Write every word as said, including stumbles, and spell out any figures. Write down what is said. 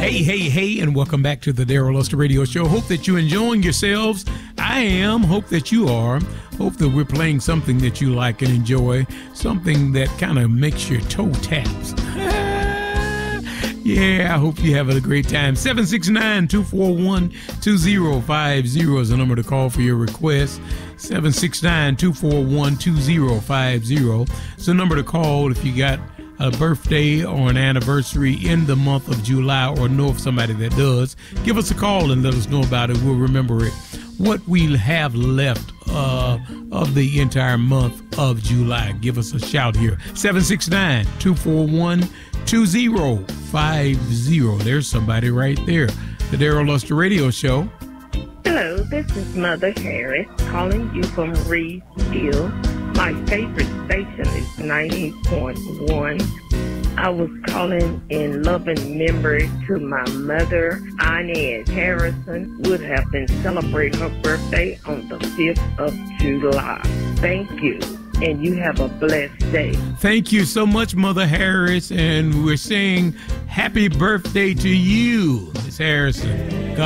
Hey, hey, hey, and welcome back to the Daryl Luster Radio Show. Hope that you're enjoying yourselves. I am. Hope that you are. Hope that we're playing something that you like and enjoy, something that kind of makes your toe taps. Yeah, I hope you have a great time. seven six nine, two four one, two zero five zero is the number to call for your request. seven six nine, two four one, two zero five zero is the number to call if you got a birthday or an anniversary in the month of July or know of somebody that does. Give us a call and let us know about it. We'll remember it. What we'll have left uh, of the entire month of July. Give us a shout here. seven six nine, two four one, two zero five zero. There's somebody right there. The Daryl Luster Radio Show. Hello, this is Mother Harris calling you from Reedsville. My favorite station is ninety point one. I was calling in loving memory to my mother, Inez Harrison, would have been celebrating her birthday on the fifth of July. Thank you, and you have a blessed day. Thank you so much, Mother Harris, and we're saying happy birthday to you, Miss Harrison. God